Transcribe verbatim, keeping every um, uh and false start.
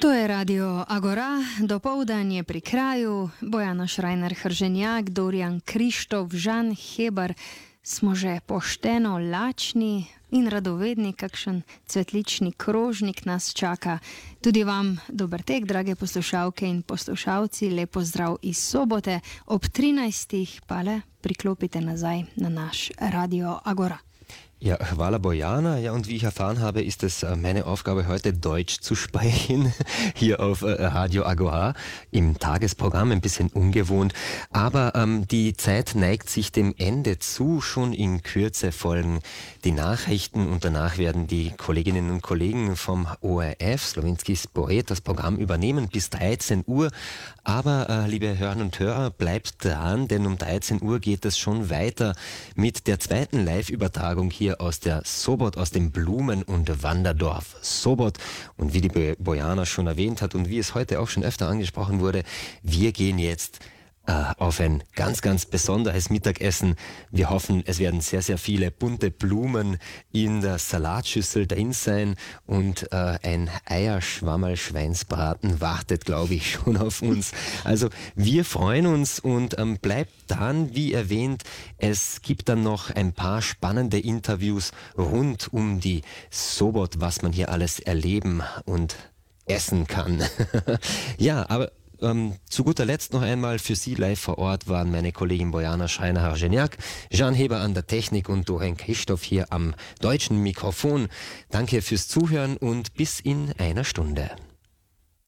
To je Radio Agora, dopoldan je pri kraju, Bojana Šrajner-Hrženjak, Dorijan Krištof, Žan Hebar. Smo že pošteno lačni in radovedni, kakšen cvetlični krožnik nas čaka. Tudi vam dober tek, drage poslušalke in poslušalci, lepo zdrav iz Sobote. Ob trinajstih pa le priklopite nazaj na naš Radio Agora. Ja, hvala Bojana. Ja, und wie ich erfahren habe, ist es meine Aufgabe, heute Deutsch zu sprechen, hier auf Radio Agora im Tagesprogramm, ein bisschen ungewohnt. Aber ähm, die Zeit neigt sich dem Ende zu. Schon in Kürze folgen die Nachrichten und danach werden die Kolleginnen und Kollegen vom O R F, Slovenski Sporet, das Programm übernehmen bis dreizehn Uhr. Aber, äh, liebe Hörerinnen und Hörer, bleibt dran, denn um dreizehn Uhr geht es schon weiter mit der zweiten Live-Übertragung hier aus der Sobot, aus dem Blumen- und Wanderdorf Sobot. Und wie die Bojana schon erwähnt hat und wie es heute auch schon öfter angesprochen wurde, wir gehen jetzt äh, auf ein ganz, ganz besonderes Mittagessen. Wir hoffen, es werden sehr, sehr viele bunte Blumen in der Salatschüssel drin sein und äh, ein Eierschwammerl-Schweinsbraten wartet, glaube ich, schon auf uns. Also wir freuen uns und ähm, bleibt dran, wie erwähnt, es gibt dann noch ein paar spannende Interviews rund um die Sobot, was man hier alles erleben und essen kann. Ja, aber Ähm, zu guter Letzt noch einmal für Sie live vor Ort waren meine Kollegin Bojana Šrajner-Hrženjak, Žan Hebar an der Technik und Dorijan Krištof hier am deutschen Mikrofon. Danke fürs Zuhören und bis in einer Stunde.